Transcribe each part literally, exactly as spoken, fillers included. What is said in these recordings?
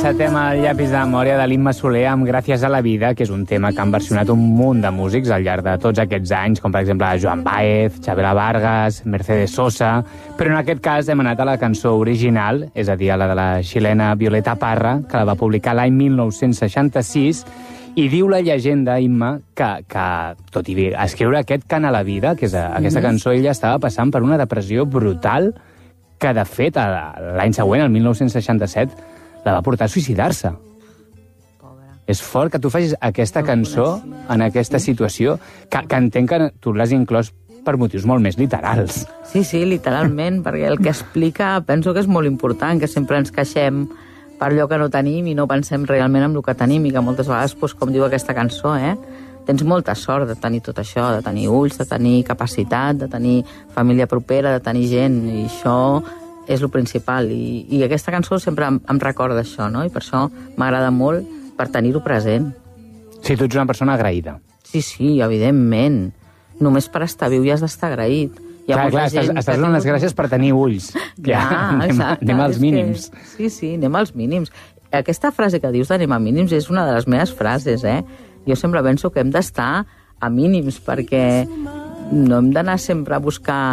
encetem el llapis de memòria de l'Imma Soler amb Gràcies a la vida, que és un tema que han versionat un munt de músics al llarg de tots aquests anys, com per exemple Joan Baez, Chabela Vargas, Mercedes Sosa, però en aquest cas hem anat a la cançó original, és a dir, a la de la xilena Violeta Parra, que la va publicar l'any mil nou-cents seixanta-sis, i diu la llegenda, Imma, que, que tot i escriure aquest Cant a la vida, que és a, aquesta cançó, ella estava passant per una depressió brutal que, de fet, l'any següent, el mil nou-cents seixanta-set, la va portar a suïcidar-se. Pobra. És fort que tu facis aquesta cançó en aquesta situació, que, que entenc que tu l'has inclòs per motius molt més literals. Sí, sí, literalment, perquè el que explica penso que és molt important, que sempre ens queixem per allò que no tenim i no pensem realment en el que tenim, i que moltes vegades, doncs, com diu aquesta cançó, eh, tens molta sort de tenir tot això, de tenir ulls, de tenir capacitat, de tenir família propera, de tenir gent, i això és el principal. I, i aquesta cançó sempre em, em recorda això, no? I per això m'agrada molt per tenir-ho present. Sí, tu ets una persona agraïda. Sí, sí, evidentment. Només per estar viu ja has d'estar agraït. Hi ha clar, clar, estàs, estàs donant les gràcies per tenir ulls. Ja, ja, anem, exacte. Anem als mínims. Que, sí, sí, anem als mínims. Aquesta frase que dius d'anem a mínims és una de les meves frases, eh? Jo sempre penso que hem d'estar a mínims, perquè no hem d'anar sempre a buscar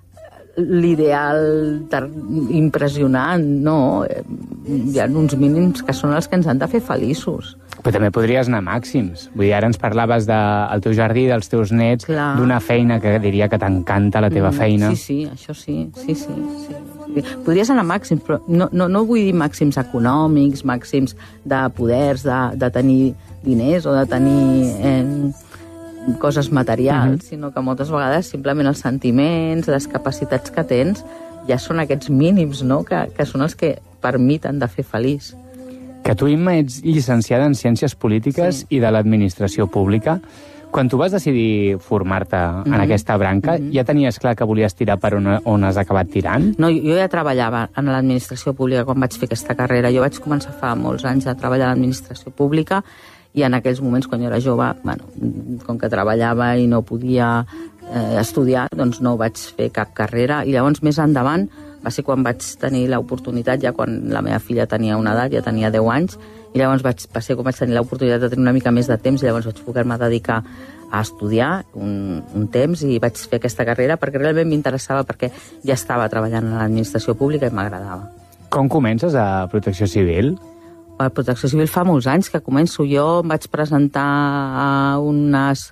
l'ideal impressionant, no. Hi ha uns mínims que són els que ens han de fer feliços. Però també podries anar a màxims. Vull dir, ara ens parlaves del teu jardí, dels teus nets, d'una feina que diria que t'encanta la teva feina. Sí, sí, això sí, sí, sí. sí. Podries anar a màxims, però no, no, no vull dir màxims econòmics, màxims de poders, de, de tenir diners o de tenir eh, coses materials, uh-huh. sinó que moltes vegades simplement els sentiments, les capacitats que tens, ja són aquests mínims, no?, que, que són els que permeten de fer feliç. Que tu, Imma, ets llicenciada en Ciències Polítiques sí. i de l'Administració Pública. Quan tu vas decidir formar-te mm-hmm. en aquesta branca, mm-hmm. ja tenies clar que volies tirar per on, on has acabat tirant? No, jo ja treballava en l'Administració Pública quan vaig fer aquesta carrera. Jo vaig començar fa molts anys a treballar a l'Administració Pública i en aquells moments, quan jo era jove, bueno, com que treballava i no podia eh, estudiar, doncs no vaig fer cap carrera. I llavors, més endavant, va ser quan vaig tenir l'oportunitat, ja quan la meva filla tenia una edat, ja tenia deu anys, i llavors vaig, va ser quan vaig tenir l'oportunitat de tenir una mica més de temps, i llavors vaig poder-me dedicar a estudiar un, un temps i vaig fer aquesta carrera perquè realment m'interessava, perquè ja estava treballant a l'administració pública i m'agradava. Com comences a Protecció Civil? A Protecció Civil fa molts anys que començo. Jo em vaig presentar a unes